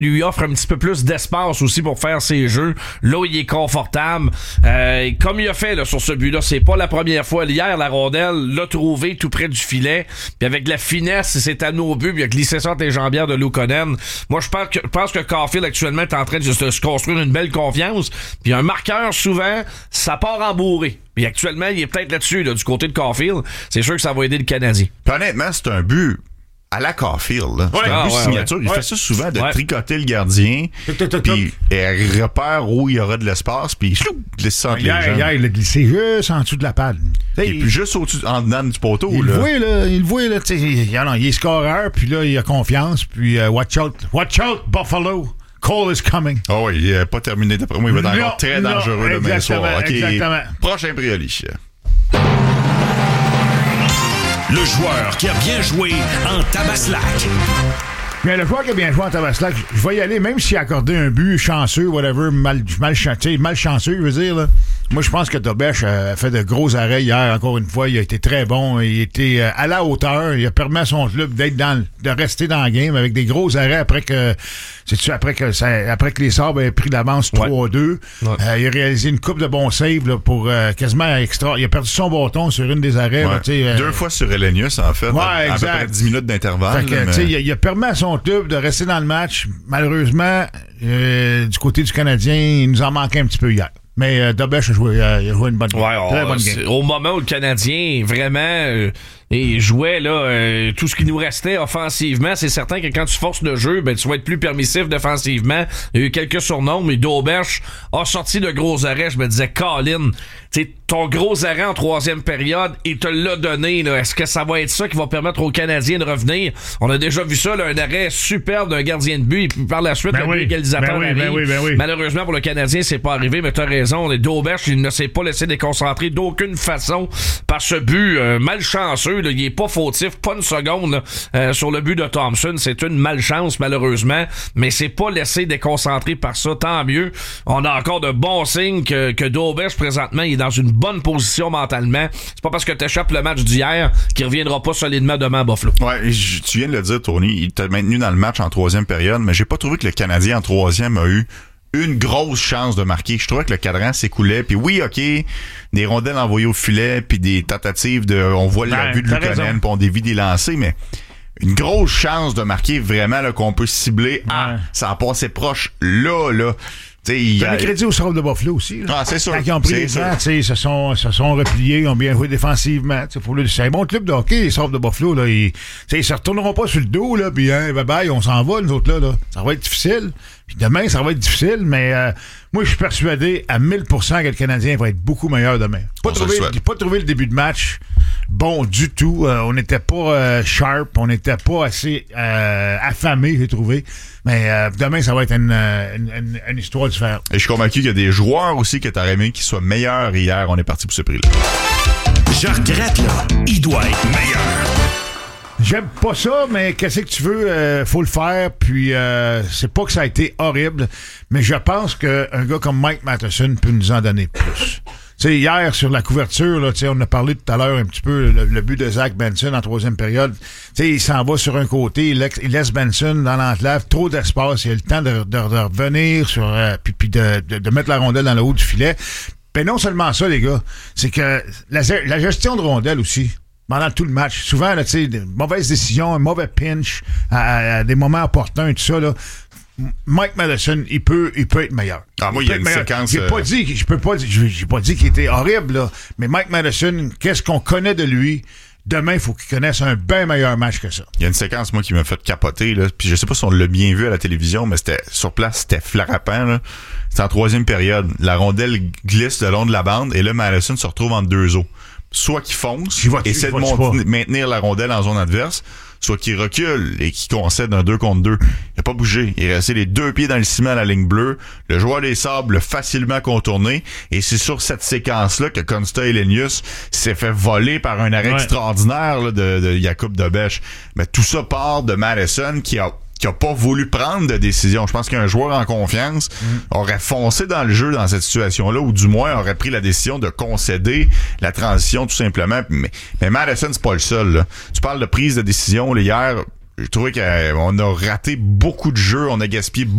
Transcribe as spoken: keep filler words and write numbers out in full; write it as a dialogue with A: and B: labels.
A: lui offre un petit peu plus d'espace aussi pour faire ses jeux. Là où il est confortable. Euh, comme il a fait là, sur ce but-là, c'est pas la première fois. Hier, la rondelle l'a trouvé tout près du filet. Puis avec la finesse, c'est à nos buts. Puis il a glissé ça entre les jambières de Luukkonen. Moi, je pense que, je pense que Caulfield actuellement est en train de se, se construire une belle confiance. Puis un marqueur, souvent, ça part en bourré. Puis actuellement, il est peut-être là-dessus, là, du côté de Caulfield. C'est sûr que ça va aider le Canadien.
B: Puis honnêtement, c'est un but à la Caulfield, là.
A: Ouais,
B: c'est un
A: ah,
B: but
A: ouais,
B: signature.
A: ouais.
B: Il
A: ouais.
B: fait ça souvent, de
A: ouais.
B: tricoter le gardien, puis il repère où il y aura de l'espace, puis il glisse ça entre
C: hier,
B: les jambes.
C: Hier, il a glissé juste en dessous de la palle.
B: Il est plus juste au-dessus, en dedans du poteau.
C: Il
B: là.
C: le voit, là. Il le voit, là. Tu sais, il, il est scoreur, puis là, il a confiance, puis uh, watch out. Watch out, Buffalo. Cole is coming.
B: Oh oui, il n'a pas terminé. D'après moi, il va être
C: non,
B: encore très
C: non,
B: dangereux demain soir. Okay.
C: Exactement.
B: Prochain Prioli.
D: Le joueur qui a bien joué en Tabaslac.
C: Bien, le joueur qui a bien joué en Tabaslac, je vais y aller, même s'il a accordé un but chanceux, whatever, mal, mal, mal chanceux, je veux dire, là. Moi, je pense que Dobech a fait de gros arrêts hier, encore une fois. Il a été très bon. Il était à la hauteur. Il a permis à son club d'être dans, de rester dans le game avec des gros arrêts après que, c'est-tu, après que ça, après que les Sabres aient pris l'avance trois à deux. Ouais. Euh, il a réalisé une coupe de bons saves, là, pour, euh, quasiment extra. Il a perdu son bâton sur une des arrêts,
B: ouais.
C: là, euh,
B: Deux fois sur Elenius, en fait.
C: Ouais,
B: à, à peu près dix minutes d'intervalle.
C: Fait que,
B: mais...
C: il, a, il a permis à son club de rester dans le match. Malheureusement, euh, du côté du Canadien, il nous en manquait un petit peu hier. Mais euh, Dobech a joué, euh, il a joué une bonne game.
A: Ouais,
C: Très
A: on,
C: bonne game.
A: Au moment où le Canadien vraiment euh, et jouait là, euh, tout ce qui nous restait offensivement, c'est certain que quand tu forces le jeu, ben tu vas être plus permissif défensivement. Il y a eu quelques surnoms, mais Dobech a sorti de gros arrêts. Je me disais, Colin, tu sais, ton gros arrêt en troisième période, il te l'a donné. Là. Est-ce que ça va être ça qui va permettre aux Canadiens de revenir? On a déjà vu ça, là, un arrêt superbe d'un gardien de but, et puis par la suite,
C: ben
A: le
C: oui,
A: égalisateur
C: ben oui,
A: arrive.
C: ben oui, ben oui.
A: Malheureusement pour le Canadien, c'est pas arrivé, mais t'as raison. Dobech, il ne s'est pas laissé déconcentrer d'aucune façon par ce but euh, malchanceux. Là. Il est pas fautif, pas une seconde là, euh, sur le but de Thompson. C'est une malchance, malheureusement, mais c'est pas laissé déconcentrer par ça. Tant mieux. On a encore de bons signes que, que Dobech, présentement, il est dans une bonne position mentalement. C'est pas parce que t'échappes le match d'hier qu'il reviendra pas solidement demain à Buffalo.
B: Ouais, j- tu viens de le dire, Tony. Il t'a maintenu dans le match en troisième période, mais j'ai pas trouvé que le Canadien en troisième a eu une grosse chance de marquer. Je trouvais que le cadran s'écoulait. Puis oui, OK, des rondelles envoyées au filet, puis des tentatives de... On voit ben, la vue de Luukkonen, puis on dévie des lancers, mais une grosse chance de marquer vraiment là, qu'on peut cibler. Ouais. Ah, ça a passé proche là, là.
C: Il y a des crédits au Sabres de Buffalo aussi. Là.
B: Ah, c'est sûr.
C: Quand ils ont pris les gens, ils se sont, se sont repliés, ils ont bien joué défensivement. Faut le, c'est un bon club de hockey, les Sabres de Buffalo. Là, ils ne se retourneront pas sur le dos, là, puis hein, bye bye, on s'en va, nous autres. Là, là. Ça va être difficile. Puis demain, ça va être difficile, mais euh, moi, je suis persuadé à mille pour cent que le Canadien va être beaucoup meilleur demain. Pas trouvé, pas trouvé le début de match bon du tout. Euh, on n'était pas euh, sharp, on n'était pas assez euh, affamé, j'ai trouvé. Mais euh, demain, ça va être une, une, une, une histoire différente.
B: Et je suis convaincu qu'il y a des joueurs aussi que t'aurais aimé qu'ils soient meilleurs hier. On est parti pour ce prix-là.
D: Je regrette, là. Il doit être meilleur.
C: J'aime pas ça, mais qu'est-ce que tu veux, euh, faut le faire. Puis euh, c'est pas que ça a été horrible, mais je pense qu'un gars comme Mike Matheson peut nous en donner plus. Tu sais, hier, sur la couverture, là, on a parlé tout à l'heure un petit peu, le, le but de Zach Benson en troisième période. Tu sais, il s'en va sur un côté, il laisse, il laisse Benson dans l'enclave, trop d'espace, il a le temps de, de, de revenir sur, euh, puis, puis de, de, de mettre la rondelle dans le haut du filet. Ben non seulement ça, les gars, c'est que la, la gestion de rondelle aussi, pendant tout le match, souvent, là, tu sais, de mauvaises décisions, un mauvais pinch, à, à des moments opportuns, tout ça, là. Mike Matheson, il peut, il peut être meilleur.
B: Ah, moi, il y a une meilleur. séquence.
C: J'ai pas dit, je peux pas, j'ai pas dit qu'il était horrible, là. Mais Mike Matheson, qu'est-ce qu'on connaît de lui? Demain, il faut qu'il connaisse un bien meilleur match que ça.
B: Il y a une séquence, moi, qui m'a fait capoter, là. Puis je sais pas si on l'a bien vu à la télévision, mais c'était, sur place, c'était frappant, là. C'était en troisième période. La rondelle glisse le long de la bande, et là, Matheson se retrouve entre deux eaux. Soit qu'il fonce, essaie de monter, maintenir la rondelle en zone adverse, soit qu'il recule et qu'il concède un deux contre deux. Il n'a pas bougé. Il est resté les deux pieds dans le ciment à la ligne bleue. Le joueur des Sabres l'a facilement contourné. Et c'est sur cette séquence-là que Konsta Elenius s'est fait voler par un arrêt ouais. extraordinaire là, de, de Jakub Dobech. Mais tout ça part de Matheson qui a qui a pas voulu prendre de décision. Je pense qu'un joueur en confiance mm. aurait foncé dans le jeu dans cette situation-là, ou du moins aurait pris la décision de concéder la transition tout simplement. Mais, mais Matheson, c'est pas le seul. Là. Tu parles de prise de décision. Là, hier, je trouvais qu'on a raté beaucoup de jeux, on a gaspillé